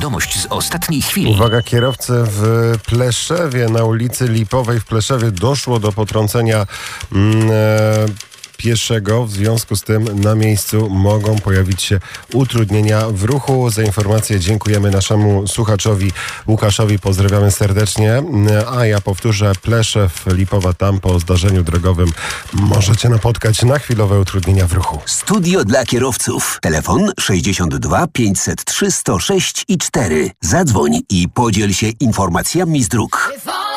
wiadomość z ostatniej chwili. Uwaga, kierowcy w Pleszewie, na ulicy Lipowej w Pleszewie doszło do potrącenia pieszego. W związku z tym na miejscu mogą pojawić się utrudnienia w ruchu. Za informację dziękujemy naszemu słuchaczowi Łukaszowi. Pozdrawiamy serdecznie. A ja powtórzę, Pleszew, Lipowa, tam po zdarzeniu drogowym możecie napotkać na chwilowe utrudnienia w ruchu. Studio dla kierowców. Telefon 62 503 106 i 4. Zadzwoń i podziel się informacjami z dróg.